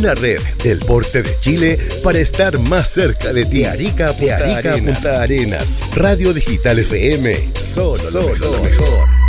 una red del porte de Chile para estar más cerca de ti. De Arica a Punta Arenas. Radio Digital FM. Solo lo mejor.